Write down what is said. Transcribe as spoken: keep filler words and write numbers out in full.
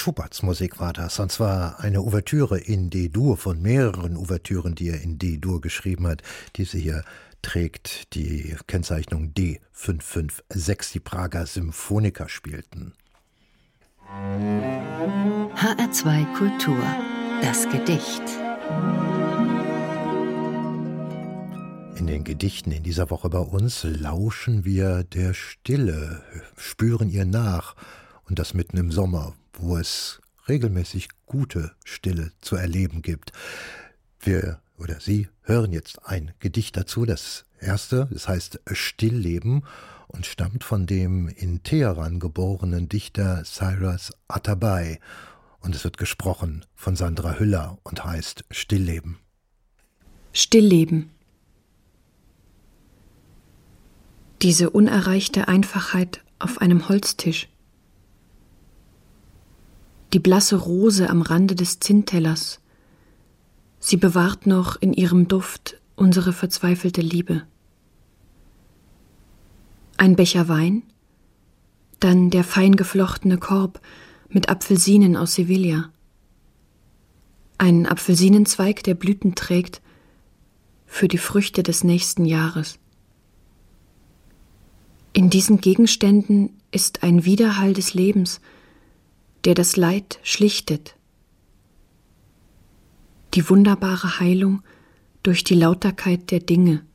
Schuberts Musik war das, und zwar eine Ouvertüre in D-Dur von mehreren Ouvertüren, die er in D-Dur geschrieben hat. Diese hier trägt die Kennzeichnung D fünf fünf sechs, die Prager Symphoniker spielten. H R zwei Kultur, das Gedicht. In den Gedichten in dieser Woche bei uns lauschen wir der Stille, spüren ihr nach, und das mitten im Sommer, wo es regelmäßig gute Stille zu erleben gibt. Wir oder Sie hören jetzt ein Gedicht dazu, das erste, das heißt Stillleben und stammt von dem in Teheran geborenen Dichter Cyrus Atabay, und es wird gesprochen von Sandra Hüller und heißt Stillleben. Stillleben. Diese unerreichte Einfachheit auf einem Holztisch. Die blasse Rose am Rande des Zinntellers. Sie bewahrt noch in ihrem Duft unsere verzweifelte Liebe. Ein Becher Wein, dann der fein geflochtene Korb mit Apfelsinen aus Sevilla. Ein Apfelsinenzweig, der Blüten trägt für die Früchte des nächsten Jahres. In diesen Gegenständen ist ein Widerhall des Lebens, der das Leid schlichtet. Die wunderbare Heilung durch die Lauterkeit der Dinge.